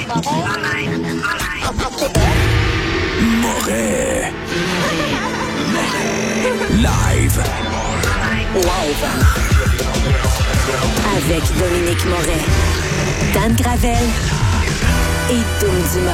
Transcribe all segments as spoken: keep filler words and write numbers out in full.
Moret. Live. Live. Avec Dominique Moret, Dan Gravel et Dom Dumas.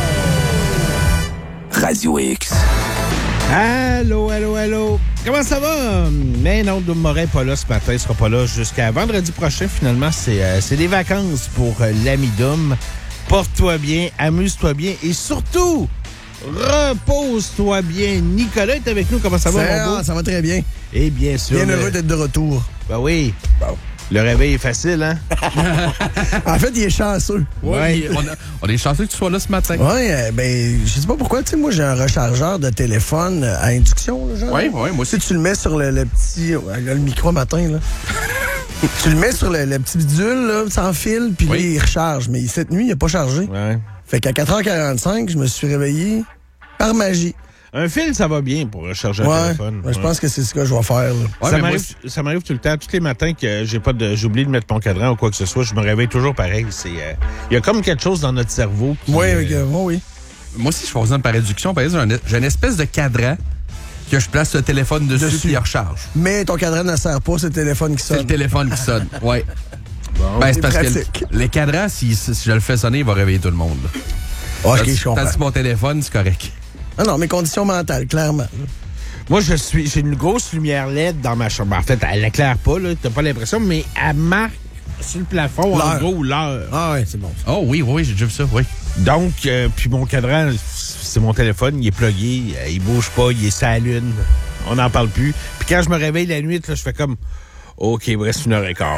Radio X. Allô, allô, allô. Comment ça va? Mais non, Dom Moret n'est pas là ce matin. Il sera pas là jusqu'à vendredi prochain. Finalement, c'est, euh, c'est des vacances pour euh, l'ami Dom. Porte-toi bien, amuse-toi bien et surtout, repose-toi bien. Nicolas est avec nous. Comment ça va, ça, mon beau? Ça va très bien. Et bien sûr. Bien le... heureux d'être de retour. Ben oui. Bon. Le réveil est facile, hein? En fait, il est chanceux. Oui, ouais. on, a, on est chanceux que tu sois là ce matin. Oui, euh, ben, je sais pas pourquoi. Tu sais, moi, j'ai un rechargeur de téléphone à induction, là, genre. Oui, oui, moi aussi. Tu sais, tu le mets sur le, le petit... Le micro matin, là. Tu le mets sur le, le petit bidule, là, sans fil, puis oui. Là, il recharge. Mais cette nuit, il n'a pas chargé. Ouais. Fait qu'à quatre heures quarante-cinq, je me suis réveillé par magie. Un fil, ça va bien pour recharger ouais, un téléphone. Ouais, je pense que c'est ce que je vais faire. Là. Ouais, ça, m'arrive, moi... ça m'arrive tout le temps. Tous les matins que j'ai pas de, j'ai oublié de mettre mon cadran ou quoi que ce soit, je me réveille toujours pareil. C'est, il euh, y a comme quelque chose dans notre cerveau qui... Oui, euh... euh, oui. Moi aussi, je fonctionne par réduction. Par exemple, j'ai une espèce de cadran que je place le téléphone dessus, dessus. Puis il recharge. Mais ton cadran ne sert pas, c'est le téléphone qui sonne. C'est le téléphone qui sonne, oui. Bon, ben, c'est, c'est parce pratique. que le, les cadrans, si, si je le fais sonner, il va réveiller tout le monde. OK, je comprends. Tandis que mon téléphone, c'est correct. Ah non, mes conditions mentales, clairement. Moi, je suis, j'ai une grosse lumière L E D dans ma chambre. En fait, elle éclaire pas, là, t'as pas l'impression, mais elle marque sur le plafond, l'heure. En gros, l'heure. Ah ouais, c'est bon. Ça. Oh oui, oui, j'ai déjà vu ça, oui. Donc, euh, puis mon cadran, c'est mon téléphone, il est plugué, il bouge pas, il est sur la lune. On n'en parle plus. Puis quand je me réveille la nuit, là, je fais comme... OK, il me reste une heure et quart.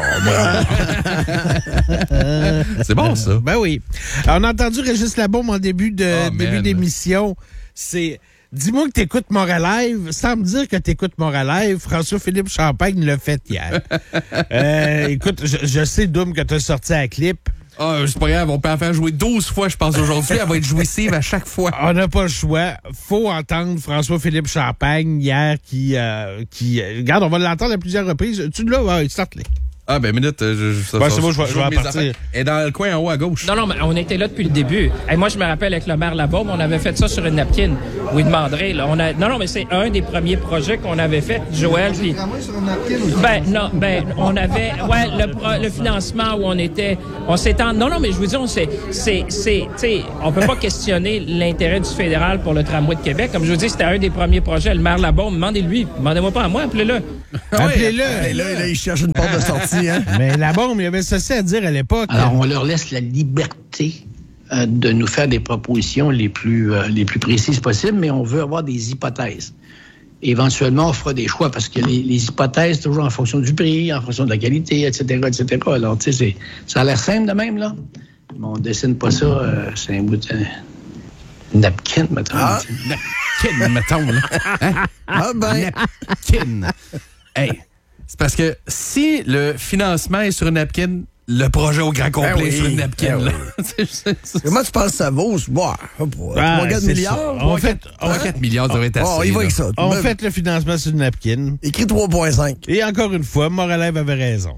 C'est bon, ça. Ben oui. Alors, on a entendu Régis Labaume en début, de, oh, début d'émission. C'est... Dis-moi que t'écoutes Montréal sans me dire que t'écoutes Montréal. François-Philippe Champagne l'a fait hier. euh, écoute, je, je sais, Doom, que t'as sorti à la clip. Ah, c'est pas grave, on peut en faire jouer douze fois, je pense, aujourd'hui. Elle va être jouissive à chaque fois. On n'a pas le choix. Faut entendre François-Philippe Champagne hier qui... Euh, qui euh, regarde, on va l'entendre à plusieurs reprises. Tu l'as? Ouais, start-les. Ah, ben, minute, je, je, ça, ouais, ça, c'est bon, je vais, je vais en partir. Et dans le coin en haut à gauche. Non, non, mais on était là depuis le début. Et moi, je me rappelle avec le maire Labaume, on avait fait ça sur une napkin. Vous demanderez, là. On a... Non, non, mais c'est un des premiers projets qu'on avait fait, Joël. Puis... sur une napkin, ben, non, ben, on avait, ouais, le, pro... le financement où on était, on s'est en... Non, non, mais je veux dire, on s'est, c'est, c'est, tu sais, on peut pas questionner l'intérêt du fédéral pour le tramway de Québec. Comme je vous dis, c'était un des premiers projets. Le maire Labaume, demandez-lui. Demandez-moi pas à moi, appelez-le. Appelez-le. Et là, là, il cherche une porte de sortie, hein. Mais la bombe, il y avait ceci à dire à l'époque. Alors, on leur laisse la liberté euh, de nous faire des propositions les plus, euh, les plus précises possibles, mais on veut avoir des hypothèses. Et éventuellement, on fera des choix, parce que les, les hypothèses, toujours en fonction du prix, en fonction de la qualité, et cetera, et cetera. Alors, tu sais, ça a l'air simple de même, là. Mais on dessine pas ça, euh, c'est un bout de... napkin, mettons. Ah, napkin, mettons, là. Hein? Ah ben... Napkin. Hey, c'est parce que si le financement est sur une napkin, le projet au grand complet ben oui, est sur une napkin. Ben là. Oui. Comment tu penses que ça vaut? Bon, ah, trois quatre milliards? On fait trois quatre milliards, ça aurait été assez. Oh, il va avec ça. On ben, fait le financement sur une napkin. Écrit trois virgule cinq. Et encore une fois, Moralev avait raison.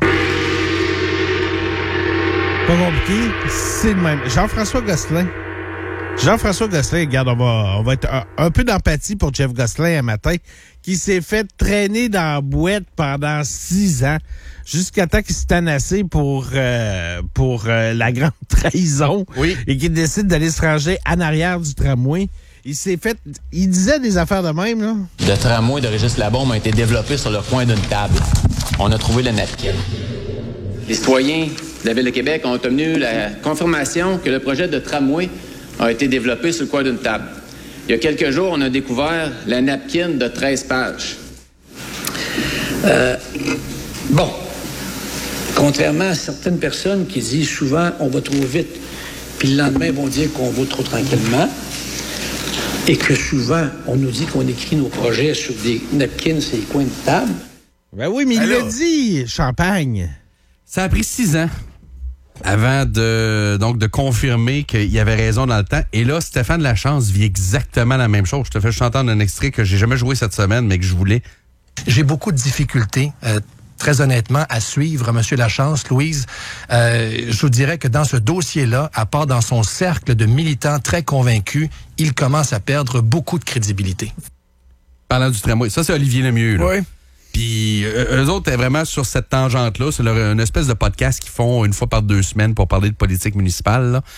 Pas compliqué, c'est le même. Jean-François Gosselin. Jean-François Gosselin, regarde, on va, on va être un, un peu d'empathie pour Jeff Gosselin un matin, qui s'est fait traîner dans la boîte pendant six ans, jusqu'à temps qu'il se tanassé pour, euh, pour euh, la grande trahison, oui. Et qu'il décide d'aller se ranger en arrière du tramway. Il s'est fait... Il disait des affaires de même, là. Le tramway de Régis Labaume a été développé sur le coin d'une table. On a trouvé le napkin. Les citoyens de la Ville de Québec ont obtenu la confirmation que le projet de tramway a été développé sur le coin d'une table. Il y a quelques jours, on a découvert la napkin de treize pages. Euh, bon, contrairement à certaines personnes qui disent souvent « on va trop vite », puis le lendemain, ils vont dire qu'on va trop tranquillement, et que souvent, on nous dit qu'on écrit nos projets sur des napkins sur les coins de table. Ben oui, mais il l'a dit, Champagne. Ça a pris six ans avant de donc de confirmer qu'il y avait raison dans le temps. Et là, Stéphane Lachance vit exactement la même chose. Je te fais juste entendre un extrait que j'ai jamais joué cette semaine, mais que je voulais. J'ai beaucoup de difficultés, euh, très honnêtement, à suivre, M. Lachance, Louise, euh, je vous dirais que dans ce dossier-là, à part dans son cercle de militants très convaincus, il commence à perdre beaucoup de crédibilité. Parlant du tramway, ça, c'est Olivier Lemieux, là. Oui. Puis euh, eux autres, est vraiment sur cette tangente-là. C'est leur, une espèce de podcast qu'ils font une fois par deux semaines pour parler de politique municipale, là.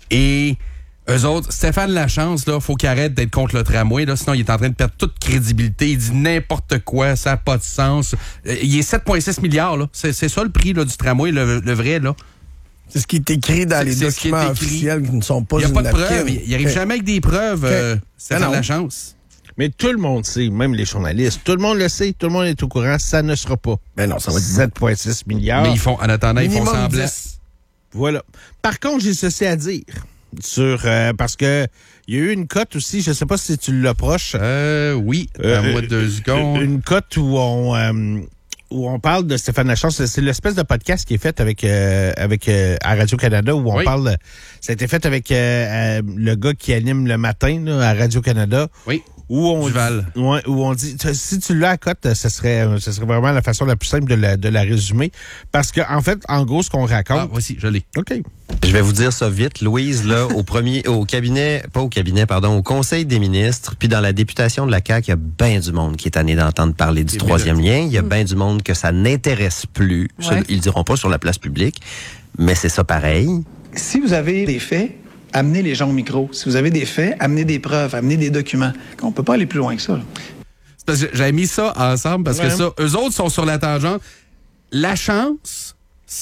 Et eux autres, Stéphane Lachance, là, faut qu'il arrête d'être contre le tramway, là, sinon il est en train de perdre toute crédibilité. Il dit n'importe quoi, ça n'a pas de sens. Euh, il est sept virgule six milliards, là. C'est, c'est ça le prix là, du tramway, le, le vrai, là. C'est ce qui est écrit dans C'est- les c'est ce qui est documents écrit. officiels qui ne sont pas Il n'y a une pas de napkin. preuves. Il il arrive Okay. jamais avec des preuves, euh, Stéphane Ah non. Lachance. Mais tout le monde sait, même les journalistes, tout le monde le sait, tout le monde est au courant, ça ne sera pas. Ben non, ça va être sept virgule six milliards. Mais ils font, en attendant, ils font Minimum semblant. dix. Voilà. Par contre, j'ai ceci à dire sur euh, parce que il y a eu une cote aussi, je sais pas si tu l'approches. Euh, oui, Euh, à moi deux secondes. Une cote où on euh, où on parle de Stéphane Lachance. C'est, c'est l'espèce de podcast qui est fait avec euh, avec euh, à Radio-Canada où on Oui. parle. Ça a été fait avec euh, euh, le gars qui anime le matin là, à Radio-Canada. Oui. Où on, Duval. dit- ouais, où on dit, t- si tu l'as à cote, ce serait, euh, ce serait vraiment la façon la plus simple de la, de la résumer. Parce que, en fait, en gros, ce qu'on Ah, raconte. voici, je l'ai. OK. Je vais vous dire ça vite, Louise, là, au premier, au cabinet, pas au cabinet, pardon, au Conseil des ministres, puis dans la députation de la C A Q, il y a bien du monde qui est tanné d'entendre parler du Et troisième lien. Il y a bien du monde que ça n'intéresse plus. Ça, Ouais. ils le diront pas sur la place publique, mais c'est ça pareil. Si vous avez des faits, amenez les gens au micro. Si vous avez des faits, amenez des preuves, amenez des documents. On peut pas aller plus loin que ça, là. C'est parce que j'avais mis ça ensemble parce Ouais. que ça, eux autres sont sur la tangente. La chance,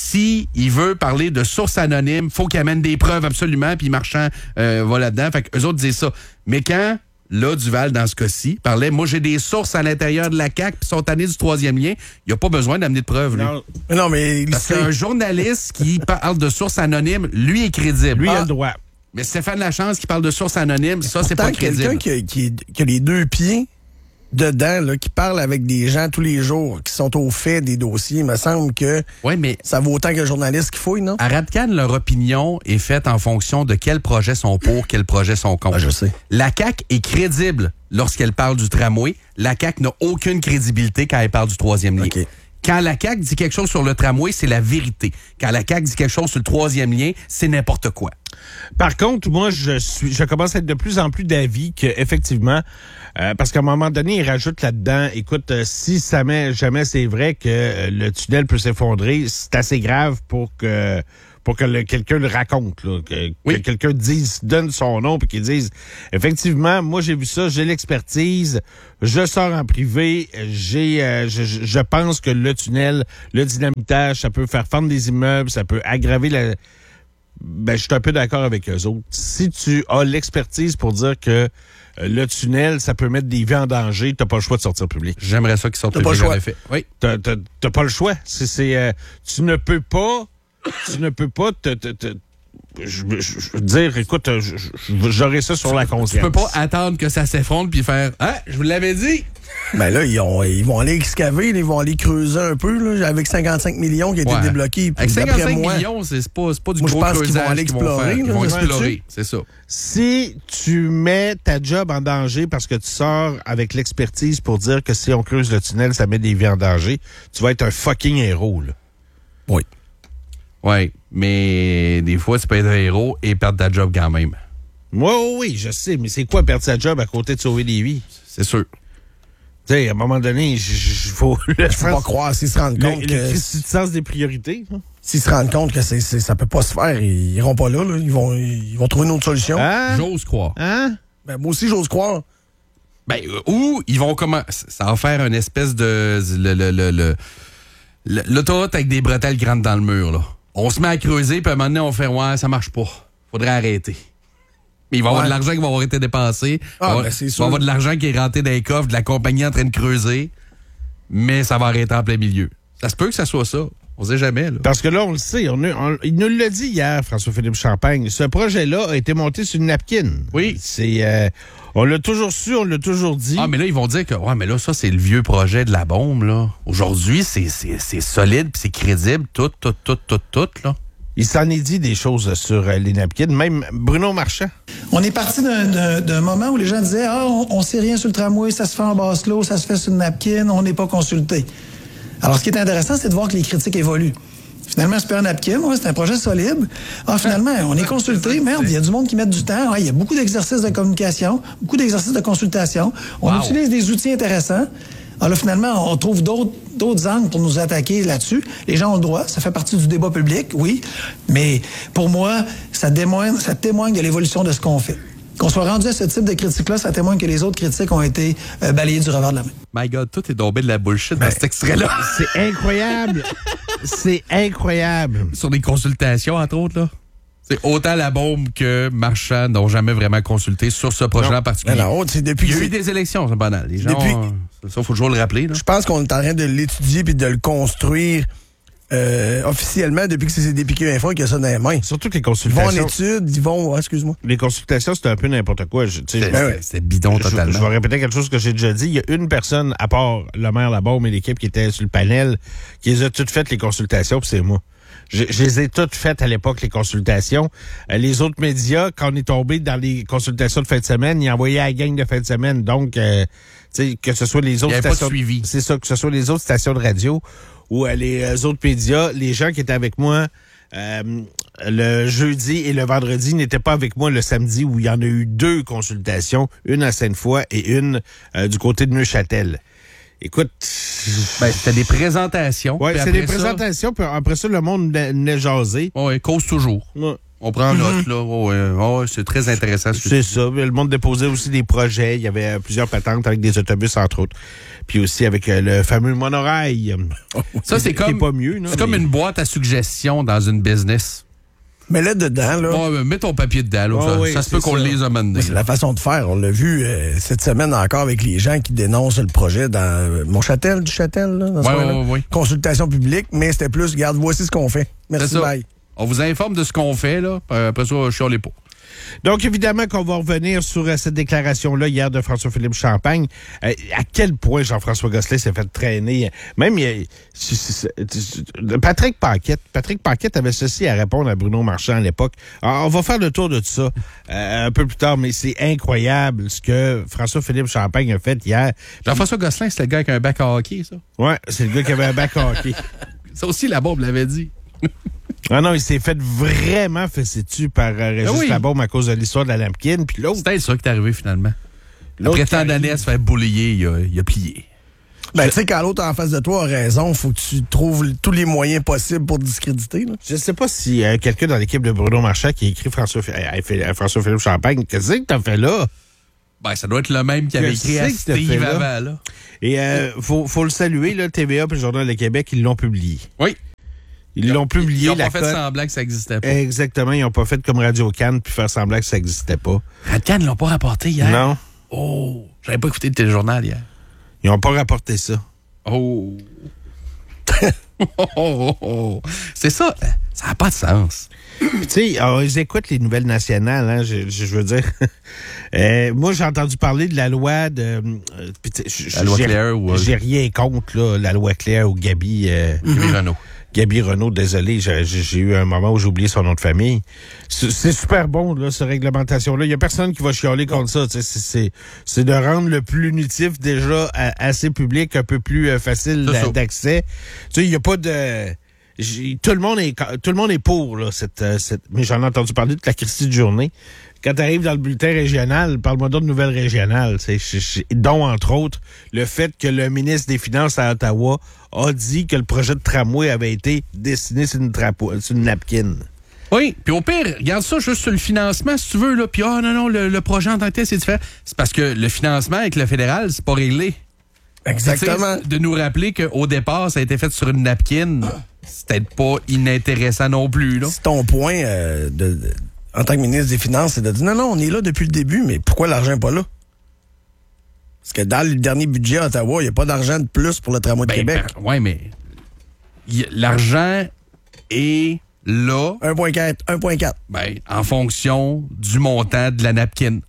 si il veut parler de sources anonymes, faut qu'il amène des preuves absolument, puis Marchand euh, va là-dedans. Fait qu'eux autres disaient ça. Mais quand, là, Duval, dans ce cas-ci, parlait, moi, j'ai des sources à l'intérieur de la C A Q, puis sont tannés du troisième lien, il n'y a pas besoin d'amener de preuves, lui. Non, Mais non, mais il Parce sait. qu'un journaliste qui parle de sources anonymes, lui est crédible. lui, il a Ah, le droit. mais Stéphane Lachance qui parle de sources anonymes, ça, c'est Pourtant, pas crédible. quelqu'un qui a, qui, est- qui a les deux pieds dedans, là, qui parle avec des gens tous les jours, qui sont au fait des dossiers, il me semble que Oui, mais ça vaut autant qu'un journaliste qui fouille, non? à Radcan, leur opinion est faite en fonction de quels projets sont pour, quels projets sont contre. Ah, je sais. La C A Q est crédible lorsqu'elle parle du tramway. La C A Q n'a aucune crédibilité quand elle parle du troisième lien. OK. Quand la C A Q dit quelque chose sur le tramway, c'est la vérité. Quand la C A Q dit quelque chose sur le troisième lien, c'est n'importe quoi. Par contre, moi, je suis, je commence à être de plus en plus d'avis que, effectivement, euh, parce qu'à un moment donné, ils rajoutent là-dedans, écoute, euh, si ça met, jamais c'est vrai que euh, le tunnel peut s'effondrer, c'est assez grave pour que pour que le- quelqu'un le raconte, là, que, Oui. que quelqu'un dise, donne son nom, puis qu'il dise, effectivement, moi j'ai vu ça, j'ai l'expertise, je sors en privé, j'ai, euh, je, je- je pense que le tunnel, le dynamitage, ça peut faire fendre des immeubles, ça peut aggraver la. Ben, je suis un peu d'accord avec eux autres. Si tu as l'expertise pour dire que euh, le tunnel, ça peut mettre des vies en danger, t'as pas le choix de sortir public. J'aimerais ça qu'ils sortent T'as pas public, le choix. en effet. Oui. T'as, t'as, t'as pas le choix. C'est, c'est, euh, tu ne peux pas, tu ne peux pas te, te, te je, je, je veux dire, écoute, je- je- j'aurai ça sur la conscience. Tu peux pas attendre que ça s'effondre puis faire « Ah, je vous l'avais dit! Ben là, ils, ont, ils vont aller excaver, ils vont aller creuser un peu, là, avec cinquante-cinq millions qui a été Ouais. débloqué. » Avec D'après cinquante-cinq moi, millions, c'est, c'est pas, c'est pas du Moi, je gros pense qu'ils vont creusage aller qu'ils vont explorer, faire. Ils là, vont ça se explorer, peut-tu? c'est ça. Si tu mets ta job en danger parce que tu sors avec l'expertise pour dire que si on creuse le tunnel, ça met des vies en danger, tu vas être un fucking héros, là. Oui. Oui, mais des fois, tu peux être un héros et perdre ta job quand même. Moi, oui, oui, je sais, mais c'est quoi perdre sa job à côté de sauver des vies? C'est sûr. Tu sais, à un moment donné, il faut... Il faut pas croire, s'ils se rendent Le, compte le que Christi de sens des priorités. hein? s'ils se rendent compte que c'est, c'est, ça peut pas se faire, ils iront pas là, là. Ils vont, ils vont trouver une autre solution. Hein? J'ose croire. Hein? Ben, moi aussi, j'ose croire. Ben, euh, ou ils vont comment. Ça va faire une espèce de. Le, le, le, le- le- l'autoroute avec des bretelles qui rentrent dans le mur, là. On se met à creuser, puis à un moment donné, on fait ouais, ça marche pas. Faudrait arrêter. Mais il va y avoir Ouais. de l'argent qui va avoir été dépensé. Ah, il va, ben, c'est il sûr. va y avoir de l'argent qui est rentré dans les coffres de la compagnie en train de creuser. Mais ça va arrêter en plein milieu. Ça se peut que ça soit ça. On sait jamais, là. Parce que là, on le sait, on, a- on- il nous l'a dit hier, François-Philippe Champagne. Ce projet-là a été monté sur une napkin. Oui. C'est, euh, on l'a toujours su, on l'a toujours dit. Ah, mais là, ils vont dire que, ouais, mais là, ça, c'est le vieux projet de la bombe, là. Aujourd'hui, c'est, c'est, c'est solide puis c'est crédible, tout, tout, tout, tout, tout, là. Il s'en est dit des choses sur euh, les napkins. Même Bruno Marchand. On est parti d'un- d'un d'un moment où les gens disaient « Ah, on, on sait rien sur le tramway, ça se fait en basse l'eau, ça se fait sur une napkin, on n'est pas consulté. » Alors, ce qui est intéressant, c'est de voir que les critiques évoluent. Finalement, Super Napkin, ouais, c'est un projet solide. Ah, finalement, on est consulté. Merde, il y a du monde qui met du temps. Ouais, il y a beaucoup d'exercices de communication, beaucoup d'exercices de consultation. On wow. utilise des outils intéressants. Alors là, finalement, on trouve d'autres, d'autres angles pour nous attaquer là-dessus. Les gens ont le droit, ça fait partie du débat public, oui. Mais pour moi, ça témoigne, ça témoigne de l'évolution de ce qu'on fait. Qu'on soit rendu à ce type de critique-là, ça témoigne que les autres critiques ont été euh, balayées du revers de la main. My God, tout est tombé de la bullshit ben, dans cet extrait-là. C'est incroyable. C'est incroyable. Sur les consultations, entre autres, là. C'est autant la bombe que Marchand n'ont jamais vraiment consulté sur ce projet-là en particulier. Non, c'est depuis Il y a eu des élections, c'est banal. Les gens, depuis... euh, ça, il faut toujours le rappeler. Là. Je pense qu'on est en train de l'étudier puis de le construire euh, officiellement depuis que c'est des piqûres info qu'il y a ça dans les mains. Surtout que les consultations... Ils vont en études, ils vont... Ah, excuse-moi. Les consultations, c'est un peu n'importe quoi. Je, c'est, ben ouais. c'est bidon je, totalement. Je, je vais répéter quelque chose que j'ai déjà dit. Il y a une personne, à part le maire Labaume et l'équipe qui était sur le panel, qui les a toutes faites, les consultations, puis c'est moi. Je, je les ai toutes faites à l'époque, les consultations. Euh, les autres médias, quand on est tombé dans les consultations de fin de semaine, ils envoyaient à la gang de fin de semaine. Donc, euh, tu sais, que ce soit les autres Il y avait stations... pas de suivi. C'est ça, que ce soit les autres stations de radio ou euh, les euh, autres médias, les gens qui étaient avec moi euh, le jeudi et le vendredi n'étaient pas avec moi le samedi où il y en a eu deux consultations, une à Sainte-Foy et une euh, du côté de Neuchâtel. Écoute... Ben, c'était des présentations. Oui, c'est des ça... présentations, puis après ça, le monde venait jaser. Oui, cause toujours. Ouais. On prend note, là. Oh, ouais, oh, c'est très intéressant. Ce c'est ça. Le monde déposait aussi des projets. Il y avait plusieurs patentes avec des autobus, entre autres. Puis aussi avec euh, le fameux monorail. Ça, c'est comme... pas mieux, non, c'est mais... comme une boîte à suggestions dans une business. Mais là, dedans, là... Oh, mets ton papier dedans, là. Oh, ça, oui, ça se peut qu'on ça. le lise un moment donné. C'est la façon de faire. On l'a vu euh, cette semaine encore avec les gens qui dénoncent le projet dans euh, Montchâtel, du Châtel, là, dans ce oui, coin-là. Oui, oui. Consultation publique, mais c'était plus, regarde, voici ce qu'on fait. Merci, bye. On vous informe de ce qu'on fait, là. Après ça, je suis sur les pots. Donc, évidemment qu'on va revenir sur euh, cette déclaration-là hier de François-Philippe Champagne. Euh, à quel point Jean-François Gosselin s'est fait traîner. Même, il, c'est, c'est, c'est, Patrick Paquette. Patrick Paquette avait ceci à répondre à Bruno Marchand à l'époque. Alors, on va faire le tour de tout ça euh, un peu plus tard, mais c'est incroyable ce que François-Philippe Champagne a fait hier. Jean-François Gosselin, c'est le gars avec un bac à hockey, ça? Oui, c'est le gars qui avait un bac à hockey. Ça aussi, la bombe l'avait dit. Ah non, il s'est fait vraiment fesser dessus par euh, Régis ah oui. Labaume à cause de l'histoire de la Lampkin. Puis l'autre... C'est peut-être ça qui est arrivé finalement. Après tant d'années à se faire boulier, il a, il a plié. Ben, tu sais, quand l'autre en face de toi a raison, faut que tu trouves tous les moyens possibles pour te discréditer. Là. Je sais pas si euh, quelqu'un dans l'équipe de Bruno Marchand qui a écrit François, euh, François-Philippe Champagne, qu'est-ce que t'as fait là? Ben, ça doit être le même qui avait écrit à Steve avant, là. là. Et euh, faut, faut le saluer, là, T V A et le Journal de Québec, ils l'ont publié. Oui. Ils l'ont publié. Ils n'ont la pas cote. fait semblant que ça n'existait pas. Exactement. Ils n'ont pas fait comme Radio-Can puis faire semblant que ça n'existait pas. Radio-Can, ils l'ont pas rapporté hier? Non. Oh, j'avais pas écouté le téléjournal hier. Ils n'ont pas rapporté ça. Oh. oh, oh, oh. C'est ça. Ça n'a pas de sens. Tu sais, ils écoutent les nouvelles nationales, hein, je, je veux dire. euh, moi, j'ai entendu parler de la loi de... Euh, la loi Claire ou... J'ai rien contre, là, la loi Claire ou Gabi... Euh, Gabi Renaud. Gabi Renaud, désolé, j'ai, j'ai eu un moment où j'ai oublié son nom de famille. C'est, c'est super bon, là, cette réglementation-là. Il n'y a personne qui va chialer contre ça. C'est, c'est, c'est de rendre le punitif déjà assez public, un peu plus euh, facile d'a, d'accès. Tu sais, il n'y a pas de... J'ai, tout le monde est tout le monde est pour, là, cette, cette... Mais j'en ai entendu parler toute la Christie de journée. Quand tu arrives dans le bulletin régional, parle-moi d'autres nouvelles régionales, dont, entre autres, le fait que le ministre des Finances à Ottawa a dit que le projet de tramway avait été dessiné sur une, trapo, sur une napkin. Oui, puis au pire, regarde ça juste sur le financement, si tu veux, là, puis ah oh, non, non, le, le projet en tant que tel, c'est différent. C'est parce que le financement avec le fédéral, c'est pas réglé. Exactement. T'sais, de nous rappeler qu'au départ, ça a été fait sur une napkin, c'est peut-être pas inintéressant non plus, là. C'est ton point euh, de... de... en tant que ministre des Finances, c'est de dire non, non, on est là depuis le début, mais pourquoi l'argent n'est pas là? Parce que dans le dernier budget à Ottawa, il n'y a pas d'argent de plus pour le tramway de ben, Québec. Ben, oui, mais y, l'argent est là. un virgule quatre. un virgule quatre. Ben, en fonction du montant de la napkin.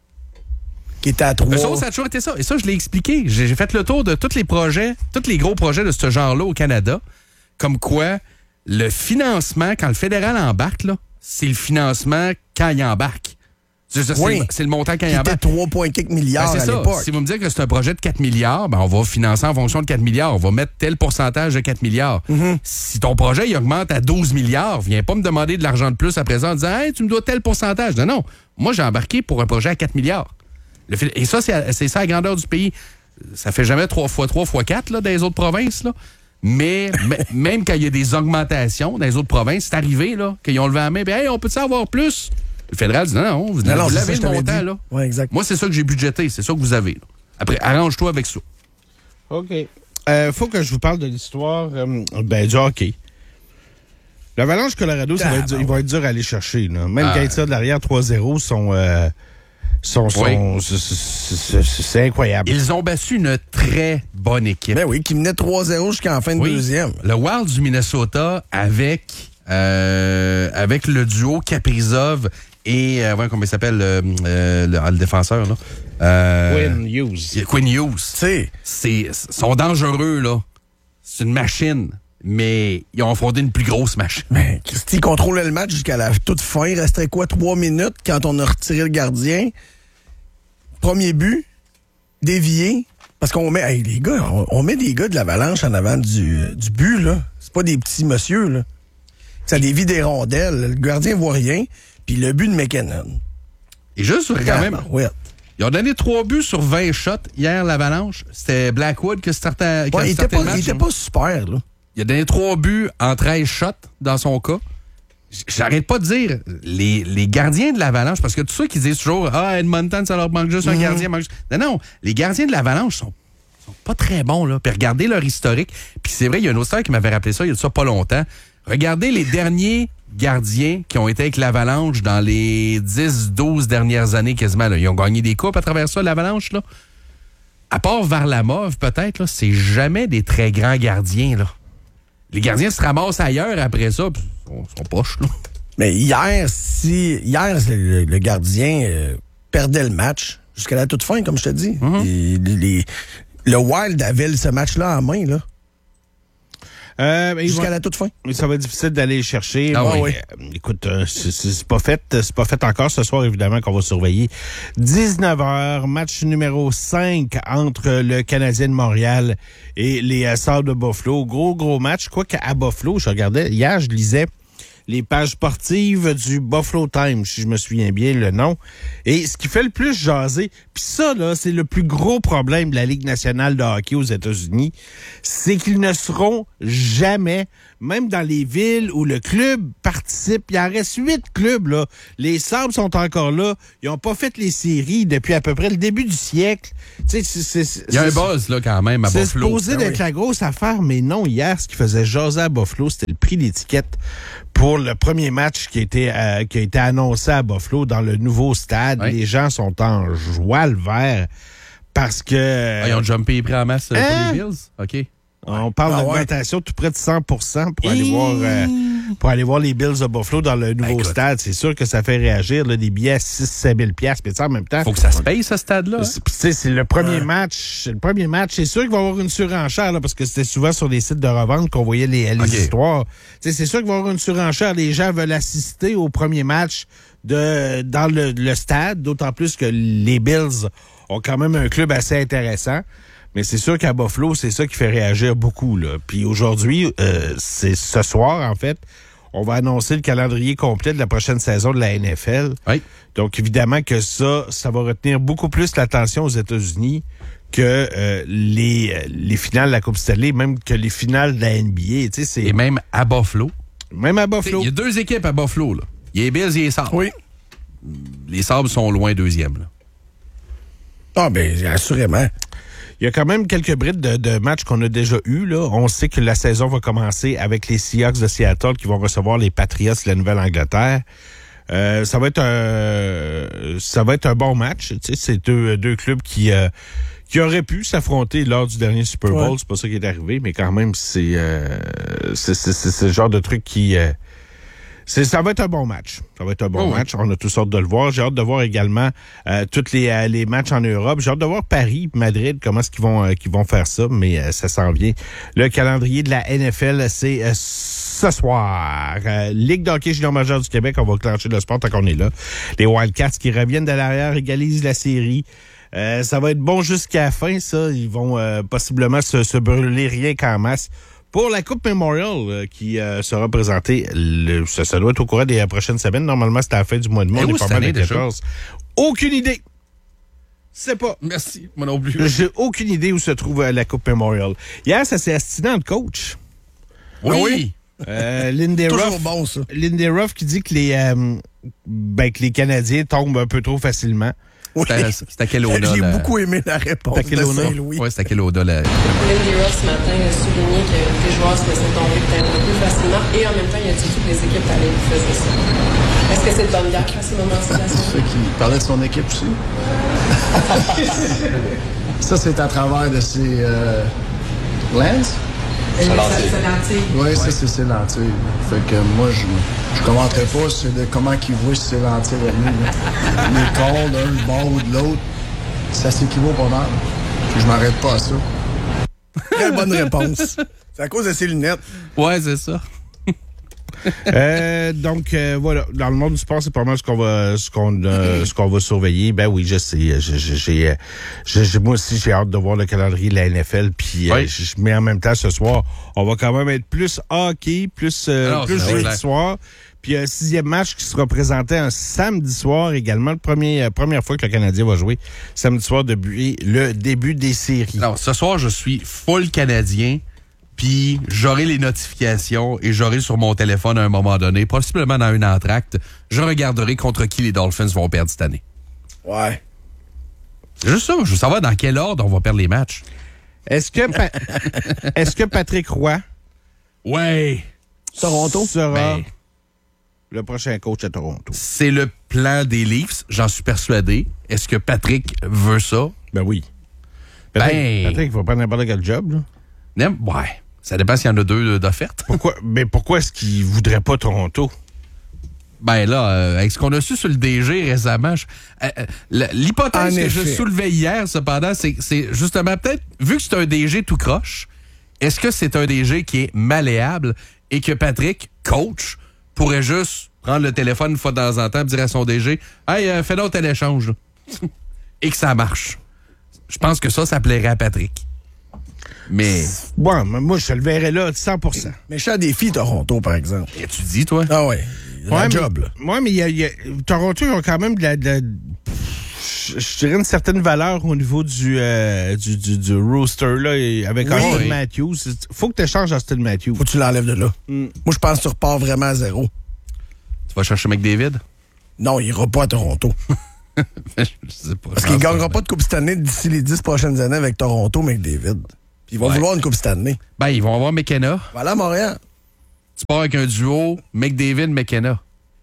Qui était à trois. Ça, ça a toujours été ça. Et ça, je l'ai expliqué. J'ai, j'ai fait le tour de tous les projets, tous les gros projets de ce genre-là au Canada. Comme quoi, le financement, quand le fédéral embarque, là, c'est le financement quand il embarque. C'est, c'est, Oui. c'est le montant qu'il y Qui a était trois virgule quatre milliards ben, c'est à ça. l'époque. Si vous me dites que c'est un projet de quatre milliards, ben on va financer en fonction de quatre milliards. On va mettre tel pourcentage de quatre milliards. Mm-hmm. Si ton projet il augmente à douze milliards, viens pas me demander de l'argent de plus à présent en disant hey, tu me dois tel pourcentage. Non, non. Moi, j'ai embarqué pour un projet à quatre milliards. Le fil- Et ça, c'est, c'est ça la grandeur du pays. Ça fait jamais trois fois trois fois quatre là, dans les autres provinces. Là. Mais m- même quand il y a des augmentations dans les autres provinces, c'est arrivé là, qu'ils ont levé la main et hey, on peut-tu avoir plus? Le fédéral dit non, non, vous, Non, non, vous c'est l'avez ça, le je montant, t'avais dit. là. Ouais, exact. Moi, c'est ça que j'ai budgété, c'est ça que vous avez. Là. Après, arrange-toi avec ça. OK. Euh, faut que je vous parle de l'histoire euh, ben, du hockey. L'Avalanche Colorado, ça va être dur, il va être dur à aller chercher. Là. Même Ah. quand ils tirent de l'arrière trois zéro, sont, euh, sont, sont, Oui. c'est, c'est, c'est, c'est incroyable. Ils ont battu une très bonne équipe. Ben oui, qui menait trois zéro jusqu'en fin de Oui. deuxième. Le Wild du Minnesota avec, euh, avec le duo Kaprizov et, euh, ouais, comment il s'appelle, euh, euh, le, le défenseur, là? Euh, Quinn Hughes. Quinn Hughes. Tu sais, C'est, sont dangereux, là. C'est une machine. Mais ils ont affronté une plus grosse machine. ben, Christy contrôlait le match jusqu'à la toute fin. Il restait quoi, trois minutes quand on a retiré le gardien. Premier but, dévié. Parce qu'on met, hey, les gars, on, on met des gars de l'Avalanche en avant du, du but, là. C'est pas des petits messieurs, là. Ça dévie des rondelles. Le gardien voit rien. Puis le but de McKinnon. Et juste, quand même, Ouais. ils ont donné trois buts sur vingt shots hier, l'Avalanche. C'était Blackwood qui startait, qui a Ouais, il était starté pas, le match. il était pas super, là. Il a donné trois buts en treize shots dans son cas. J- J'arrête pas de dire, les, les gardiens de l'Avalanche, parce que tous ceux qui disent toujours « Ah, Edmonton, ça leur manque juste un Mhm. gardien. Manque juste... » Non, non, les gardiens de l'Avalanche sont, sont pas très bons, là. Puis regardez leur historique. Puis c'est vrai, il y a un auditeur qui m'avait rappelé ça il y a de ça pas longtemps. Regardez les derniers gardiens qui ont été avec l'Avalanche dans les dix douze dernières années quasiment. Là. Ils ont gagné des coupes à travers ça, l'Avalanche, là. À part Varlamov, peut-être, là, c'est jamais des très grands gardiens, là. Les gardiens se ramassent ailleurs après ça, puis ils sont, sont poches, là. Mais hier, si hier le, le gardien euh, perdait le match jusqu'à la toute fin, comme je te dis. Mm-hmm. Et les- les- le Wild avait ce match-là en main, là. Euh, ben, ils Jusqu'à vont- la toute fin. Mais ça va être difficile d'aller le chercher. Ah Bon, oui. euh, écoute, euh, c'est, c'est c'est pas fait. C'est pas fait encore ce soir, évidemment, qu'on va surveiller. dix-neuf heures, match numéro cinq entre le Canadien de Montréal et les euh, Sabres de Buffalo. Gros, gros match. Quoique à Buffalo, je regardais, hier, je lisais les pages sportives du Buffalo Times, si je me souviens bien le nom. Et ce qui fait le plus jaser, puis ça, là, c'est le plus gros problème de la Ligue nationale de hockey aux États-Unis, c'est qu'ils ne seront jamais, même dans les villes où le club participe, il en reste huit clubs, là. Les Sabres sont encore là. Ils n'ont pas fait les séries depuis à peu près le début du siècle. Tu sais, c'est, c'est, c'est, Il y a un c'est- buzz, là, quand même, à c'est Buffalo. supposé Ben d'être oui. la grosse affaire, mais non, hier, ce qui faisait jaser à Buffalo, c'était le prix d'étiquette pour le premier match qui a été, euh, qui a été annoncé à Buffalo dans le nouveau stade. Oui. Les gens sont en joie le vert parce que... Ah, ils ont jumpé les prix en masse euh, Hein? pour les Bills? OK. On parle Ah ouais. d'augmentation tout près de cent pour cent pour aller Et- voir euh, pour aller voir les Bills de Buffalo dans le nouveau Écoute. stade. C'est sûr que ça fait réagir, là, des billets à six à sept mille piastres, mais tu sais, en même temps... Faut que ça se paye, ce stade-là. hein? C'est- tu sais, c'est le premier match. C'est le premier match. C'est sûr qu'il va y avoir une surenchère, là, parce que c'était souvent sur les sites de revente qu'on voyait les, les OK. histoires. Tu sais, c'est sûr qu'il va y avoir une surenchère. Les gens veulent assister au premier match de dans le, le stade, d'autant plus que les Bills ont quand même un club assez intéressant. Mais c'est sûr qu'à Buffalo, c'est ça qui fait réagir beaucoup, là. Puis aujourd'hui, euh, c'est ce soir, en fait, on va annoncer le calendrier complet de la prochaine saison de la N F L. Oui. Donc, évidemment que ça, ça va retenir beaucoup plus l'attention aux États-Unis que euh, les, les finales de la Coupe Stanley, même que les finales de la N B A. Tu sais, c'est Et même à Buffalo. même à Il Buffalo. y a deux équipes à Buffalo, là. Il y a les Bills et les Sabres. Oui. Les Sabres sont loin deuxième, là. Ah, ben, assurément. Il y a quand même quelques brides de, de matchs qu'on a déjà eus, là. On sait que la saison va commencer avec les Seahawks de Seattle qui vont recevoir les Patriots de la Nouvelle-Angleterre. Euh, ça va être un ça va être un bon match. Tu sais, c'est deux, deux clubs qui euh, qui auraient pu s'affronter lors du dernier Super Bowl. Ouais. C'est pas ça qui est arrivé, mais quand même, c'est euh, c'est, c'est, c'est ce genre de truc qui euh, c'est, ça va être un bon match. Ça va être un bon Oh oui. match. On a toutes sortes de le voir. J'ai hâte de voir également euh, tous les, euh, les matchs en Europe. J'ai hâte de voir Paris, Madrid, comment est-ce qu'ils vont, euh, qu'ils vont faire ça, mais euh, ça s'en vient. Le calendrier de la N F L, c'est euh, ce soir, euh, Ligue d'hockey junior majeur du Québec, on va clencher le sport tant qu'on est là. Les Wildcats qui reviennent de l'arrière égalisent la série. Euh, ça va être bon jusqu'à la fin, ça. Ils vont euh, possiblement se, se brûler rien qu'en masse. Pour la Coupe Memorial euh, qui euh, sera présentée, le, ça, ça doit être au courant des prochaines semaines. Normalement, c'est à la fin du mois de mai. On est pas mal à quatorze. Aucune idée. C'est pas. Merci, moi non plus. J'ai aucune idée où se trouve euh, la Coupe Memorial. Hier, ça s'est astiné entre coach. Oui. Ah oui. Euh, Lindy Toujours Ruff, bon, ça. Lindy Ruff qui dit que les, euh, ben, que les Canadiens tombent un peu trop facilement. Oui. C'est à Kelowna. J'ai la... beaucoup aimé la réponse de Saint-Louis. Oui, c'est à Kelowna. La... Lindy Ruff, ce matin, a souligné que les joueurs se laissaient tomber peut-être un peu plus facilement et en même temps, il a dit que toutes les équipes allaient lui faire ça. Est-ce que c'est de bonne guerre à ce moment-là? C'est ça qui parlait de son équipe aussi. Ça, c'est à travers de ses euh, lens. C'est lentilles. Oui, ça, c'est ses lentilles. Fait que moi, je ne commenterai pas sur de comment il voit ses lentilles à lui. Les corps d'un bord ou de l'autre, ça s'équivaut pas mal. Puis je m'arrête pas à ça. Quelle bonne réponse. C'est à cause de ses lunettes. Ouais, c'est ça. euh, donc euh, voilà, dans le monde du sport, c'est pas mal ce qu'on va ce qu'on euh, ce qu'on va surveiller. Ben oui, je sais, j'ai j'ai, j'ai, j'ai moi aussi j'ai hâte de voir le calendrier de la N F L. Puis, oui. euh, mais en même temps, ce soir, on va quand même être plus hockey, plus euh, Alors, plus jeudi soir. Puis un sixième match qui sera présenté un samedi soir également, le premier euh, première fois que le Canadien va jouer samedi soir depuis le début des séries. Alors, ce soir, je suis full Canadien. Puis j'aurai les notifications et j'aurai sur mon téléphone à un moment donné, possiblement dans une entracte, je regarderai contre qui les Dolphins vont perdre cette année. Ouais. C'est juste ça. Je veux savoir dans quel ordre on va perdre les matchs. Est-ce que, pa- est-ce que Patrick Roy ouais. Toronto sera ben, le prochain coach à Toronto? C'est le plan des Leafs, j'en suis persuadé. Est-ce que Patrick veut ça? Ben oui. Patrick, ben, Patrick va pas n'importe quel job, là. Nem- ouais. Ça dépend s'il y en a deux d'offertes. Pourquoi, mais pourquoi est-ce qu'il voudrait pas Toronto? Ben là, euh, avec ce qu'on a su sur le D G récemment, je, euh, euh, l'hypothèse en que effet. je soulevais hier, cependant, c'est, c'est justement peut-être, vu que c'est un D G tout croche, est-ce que c'est un D G qui est malléable et que Patrick, coach, pourrait juste prendre le téléphone une fois de temps en temps et dire à son D G « Hey, euh, fais donc tel échange. » et que ça marche. Je pense que ça, ça plairait à Patrick. Mais. Bon, moi, je te le verrais là, cent pour cent. Méchant défi, Toronto, par exemple. Et tu dis, toi? Ah ouais. Il y a ouais, un mais, job, là. Ouais, mais il y a, il y a, Toronto, ils ont quand même de la. De la je, je dirais une certaine valeur au niveau du, euh, du, du, du rooster, là, avec Oui. Austin Oui. Matthews. Faut que tu échanges Austin Matthews. Faut que tu l'enlèves de là. Mm. Moi, je pense que tu repars vraiment à zéro. Tu vas chercher McDavid? Non, il ira pas à Toronto. je sais pas. Parce qu'il ne gagnera pas de Coupe Stanley d'ici les dix prochaines années avec Toronto, McDavid. Puis ils vont Ouais. vouloir une Coupe Stanley. Ben, ils vont avoir McKenna. Voilà, Montréal. Tu pars avec un duo McDavid-McKenna.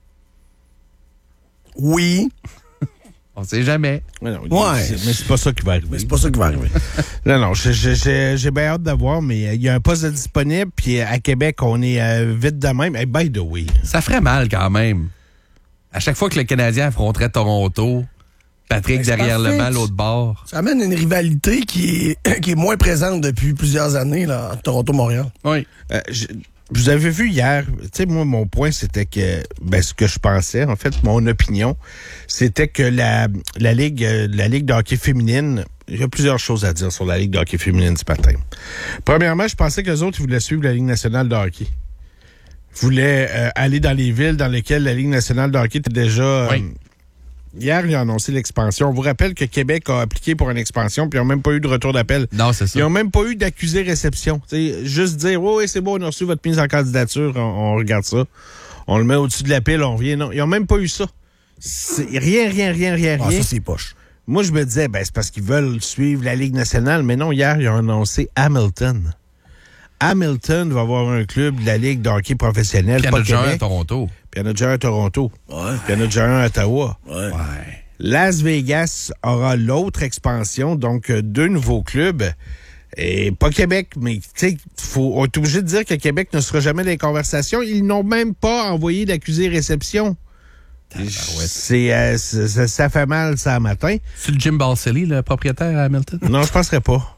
Oui. On sait jamais. Mais non, Ouais. c'est- mais c'est pas ça qui va arriver. Mais c'est pas ça qui va arriver. Non, non, j'ai, j'ai, j'ai bien hâte de voir, mais il y a un poste disponible, puis à Québec, on est euh, vite de même. Hey, by the way. Ça ferait mal quand même. À chaque fois que le Canadien affronterait Toronto, Patrick Ben, c'est derrière le parfait. banc, l'autre bord. Ça amène une rivalité qui est, qui est moins présente depuis plusieurs années, là, entre Toronto-Montréal. Oui. Euh, je, vous avez vu hier, tu sais, moi, mon point, c'était que, ben, ce que je pensais, en fait, mon opinion, c'était que la, la Ligue, euh, la Ligue de hockey féminine, il y a plusieurs choses à dire sur la Ligue de hockey féminine ce matin. Premièrement, je pensais qu'eux autres, ils voulaient suivre la Ligue nationale de hockey. Ils voulaient euh, aller dans les villes dans lesquelles la Ligue nationale de hockey était déjà... euh, Oui. Hier, ils ont annoncé l'expansion. On vous rappelle que Québec a appliqué pour une expansion, puis ils n'ont même pas eu de retour d'appel. Non, c'est ça. Ils n'ont même pas eu d'accusé-réception. T'sais, juste dire, oui, oui, c'est bon, on a reçu votre mise en candidature, on, on regarde ça. On le met au-dessus de la pile, on revient. Non, ils n'ont même pas eu ça. C'est rien, rien, rien, rien, Ah, rien. ça, c'est poche. Moi, je me disais, ben, c'est parce qu'ils veulent suivre la Ligue nationale. Mais non, hier, ils ont annoncé Hamilton. Hamilton va avoir un club de la Ligue de hockey professionnelle, Puis il y en pas a déjà un à Québec. Toronto. Puis il y en a déjà un à Toronto. Ouais. Puis il y en a déjà un à Ottawa. Ouais. Ouais. Las Vegas aura l'autre expansion, donc euh, deux nouveaux clubs. Et pas Québec, mais tu sais, faut, on est obligé de dire que Québec ne sera jamais dans les conversations. Ils n'ont même pas envoyé d'accusé-réception. C'est, euh, c'est- ça, ça fait mal ça matin. C'est le Jim Balsillie, le propriétaire à Hamilton? Non, je penserais pas.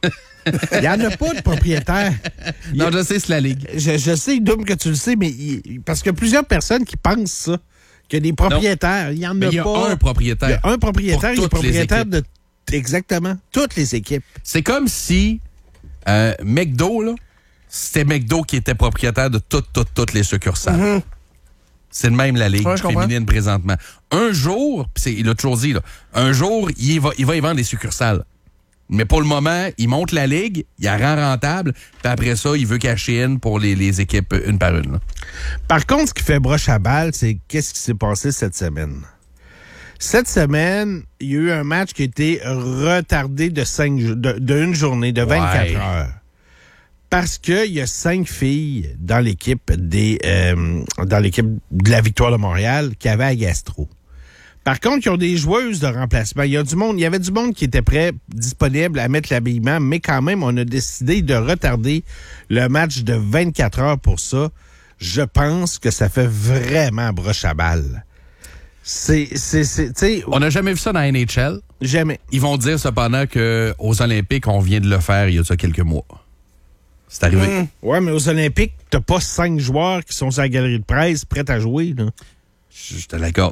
Il n'y en a pas de propriétaires. Non, je sais, c'est la Ligue. Je, je sais, Doom, que tu le sais, mais il, parce qu'il y a plusieurs personnes qui pensent ça, qu'il y a des propriétaires. Il y en mais a il y a pas. un propriétaire. Il y a un propriétaire, il est Pour toutes les propriétaire équipes. de exactement toutes les équipes. C'est comme si euh, McDo, là, c'était McDo qui était propriétaire de toutes, toutes, toutes les succursales. Mm-hmm. C'est de même la Ligue Ouais, je comprends. féminine présentement. Un jour, pis c'est- il a toujours dit, là, un jour, il va, il va y vendre les succursales. Mais pour le moment, il monte la Ligue, il la rend rentable, puis après ça, il veut cacher in pour les, les équipes une par une. Là. Par contre, ce qui fait broche à balle, c'est qu'est-ce qui s'est passé cette semaine. Cette semaine, il y a eu un match qui a été retardé de cinq jo- de, de une journée, de vingt-quatre Ouais. heures. Parce qu'il y a cinq filles dans l'équipe des euh, dans l'équipe de la Victoire de Montréal qui avaient à gastro. Par contre, ils ont des joueuses de remplacement. Il y a du monde, il y avait du monde qui était prêt, disponible à mettre l'habillement, mais quand même, on a décidé de retarder le match de vingt-quatre heures pour ça. Je pense que ça fait vraiment broche à balle. C'est, c'est, c'est, tu sais. On n'a jamais vu ça dans la N H L. Jamais. Ils vont dire cependant qu'aux Olympiques, on vient de le faire il y a ça quelques mois. C'est arrivé. Mmh. Ouais, mais aux Olympiques, t'as pas cinq joueurs qui sont sur la galerie de presse prêts à jouer, là. Je te l'accorde.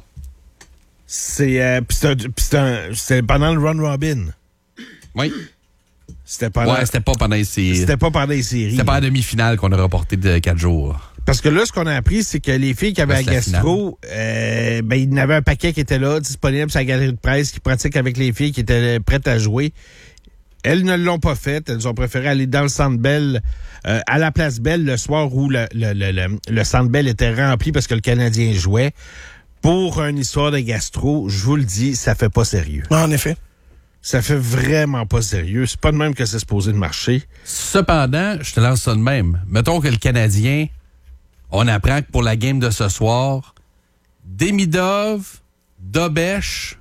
C'est, euh, pis c'est, un- pis c'est, un- c'est pendant le run robin. Oui. C'était pendant. Ouais, c'était pas pendant les séries. C'était pas pendant les séries. C'était pas la demi-finale qu'on a reporté de quatre jours. Parce que là, ce qu'on a appris, c'est que les filles qui avaient Là, à c'est la gastro, euh, ben, il y en avait un paquet qui était là, disponible sur la galerie de presse, qui pratique avec les filles qui étaient prêtes à jouer. Elles ne l'ont pas fait. Elles ont préféré aller dans le Centre Bell, euh, à la Place Bell, le soir où le, le, le, le, le Centre Bell était rempli parce que le Canadien jouait. Pour une histoire de gastro, je vous le dis, ça fait pas sérieux. En effet. Ça fait vraiment pas sérieux. C'est pas de même que c'est supposé de marcher. Cependant, je te lance ça de même. Mettons que le Canadien, on apprend que pour la game de ce soir, Demidov, Dobesch,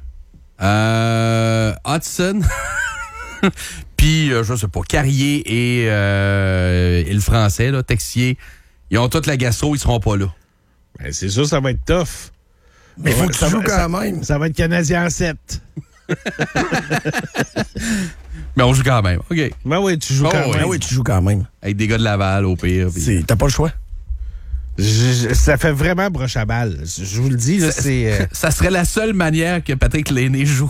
euh, Hudson, puis, euh, je sais pas, Carrier et, euh, et le Français, là, Texier, ils ont toute la gastro, ils seront pas là. Ben, c'est sûr, ça va être tough. Mais il faut que tu Ça joues va- quand ça- même. Ça va être Canadien en sept. Mais on joue quand même. OK. Ben oui, tu joues Oh, quand oui. même. Ah oui, tu joues quand même. Avec des gars de Laval, au pire. puis- C'est- T'as pas le choix. Je- je- ça fait vraiment broche à balle. Je je vous le dis, là, c'est... euh, Ça serait la seule manière que Patrick Lainé joue.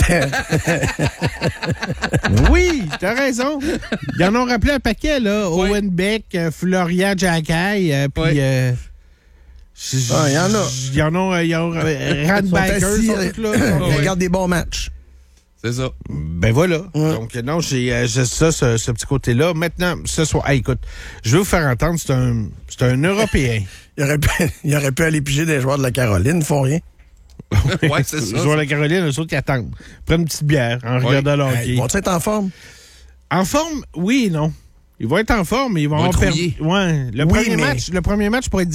Oui, t'as raison. Ils en ont rappelé un paquet, là. Oui. Owen Beck, euh, Florian Jackay, euh, puis... Oui. euh, j- j- Ah, il y en a. Il y en a, il y a euh, Rand Ils sont Biker, assis, sont euh, tous là. ils regardent des bons matchs. C'est ça. Ben voilà. Donc, non, j'ai euh, j'ai ça, ce, ce petit côté-là. Maintenant, ce soir, hey, écoute, je vais vous faire entendre, c'est un, c'est un Européen. Il aurait, pu, il aurait pu aller piger des joueurs de la Caroline, ils font rien. Ouais, c'est Les ça. joueurs de la Caroline, eux autres qui attendent. Prennent une petite bière en regardant le hockey. Hey, ils vont être en forme? En forme, oui et non. Ils vont être en forme, mais ils vont Ils vont avoir être perdu. rouillés. Ouais, le, Oui, premier mais- match, le premier match pourrait être